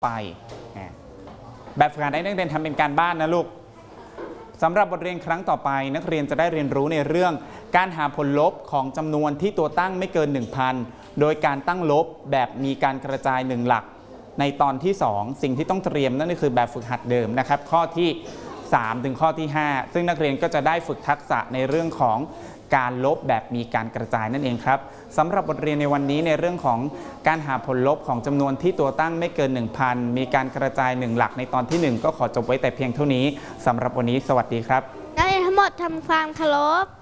ไปแบบฝึกหัดให้นักเรียนทำเป็นการบ้านนะลูกสำหรับบทเรียนครั้งต่อไปนักเรียนจะได้เรียนรู้ในเรื่องการหาผลลบของจำนวนที่ตัวตั้งไม่เกิน 1,000 โดยการตั้งลบแบบมีการกระจาย1หลักในตอนที่2สิ่งที่ต้องเตรียมนั่นก็คือแบบฝึกหัดเดิมนะครับข้อที่3ถึงข้อที่5ซึ่งนักเรียนก็จะได้ฝึกทักษะในเรื่องของการลบแบบมีการกระจายนั่นเองครับสำหรับบทเรียนในวันนี้ในเรื่องของการหาผลลบของจำนวนที่ตัวตั้งไม่เกิน 1,000 มีการกระจาย1หลักในตอนที่1ก็ขอจบไว้แต่เพียงเท่านี้สำหรับวันนี้สวัสดีครับนักเรียนทั้งหมดทำความเคารพ